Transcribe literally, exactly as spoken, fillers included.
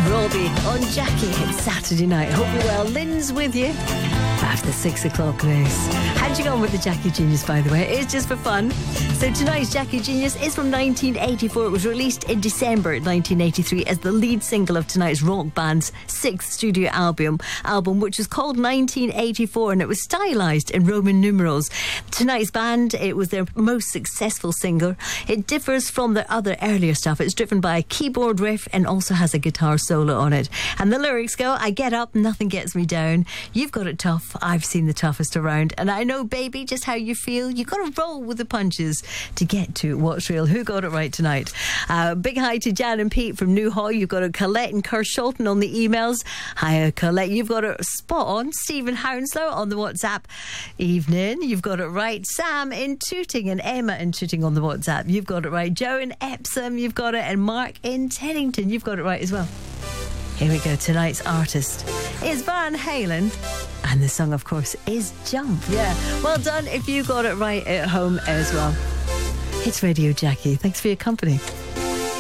Robbie on Jackie. It's Saturday night. Hope you're well. Lynn's with you after the six o'clock news. How'd you go on with the Jackie Genius, by the way? It's just for fun. So tonight's Jackie Genius is from nineteen eighty-four. It was released in December nineteen eighty-three as the lead single of tonight's rock band's sixth studio album, album which was called nineteen eighty-four, and it was stylised in Roman numerals. Tonight's band, it was their most successful single. It differs from their other earlier stuff. It's driven by a keyboard riff and also has a guitar solo on it. And the lyrics go, I get up, nothing gets me down. You've got it tough, I've seen the toughest around. And I know, baby, just how you feel. You've got to roll with the punches to get to what's real. Who got it right tonight? Uh, big hi to Jan and Pete from Newhall. You've got a Colette and Kershalton on the emails. Hi, Colette. You've got it spot on. Stephen Hounslow on the WhatsApp. Evening. You've got it right. Sam in Tooting and Emma in Tooting on the WhatsApp. You've got it right. Joe in Epsom. You've got it. And Mark in Teddington. You've got it right as well. Here we go. Tonight's artist is Van Halen. And the song, of course, is Jump. Yeah. Well done if you got it right at home as well. It's Radio Jackie. Thanks for your company.